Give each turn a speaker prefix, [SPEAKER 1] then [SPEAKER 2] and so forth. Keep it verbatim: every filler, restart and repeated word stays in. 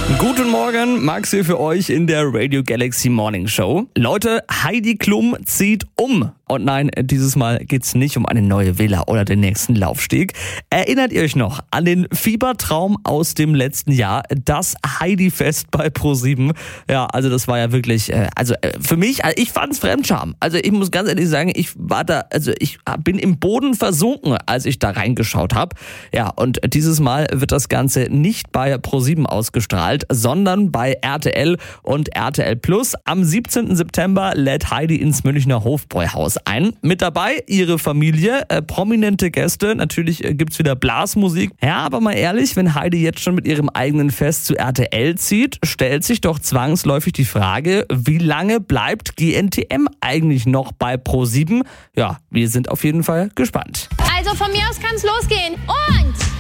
[SPEAKER 1] Guten Morgen, Max hier für euch in der Radio Galaxy Morning Show. Leute, Heidi Klum zieht um. Und nein, dieses Mal geht's nicht um eine neue Villa oder den nächsten Laufsteg. Erinnert ihr euch noch an den Fiebertraum aus dem letzten Jahr, das Heidi-Fest bei ProSieben? Ja, also das war ja wirklich, also für mich, also ich fand's Fremdscham. Also ich muss ganz ehrlich sagen, ich war da, also ich bin im Boden versunken, als ich da reingeschaut habe. Ja, und dieses Mal wird das Ganze nicht bei ProSieben ausgestrahlt, sondern bei R T L und R T L Plus. Am siebzehnten September lädt Heidi ins Münchner Hofbräuhaus ein. Mit dabei ihre Familie, äh, prominente Gäste. Natürlich äh, gibt's wieder Blasmusik. Ja, aber mal ehrlich, wenn Heidi jetzt schon mit ihrem eigenen Fest zu R T L zieht, stellt sich doch zwangsläufig die Frage, wie lange bleibt G N T M eigentlich noch bei ProSieben? Ja, wir sind auf jeden Fall gespannt.
[SPEAKER 2] Also von mir aus kann's losgehen. Und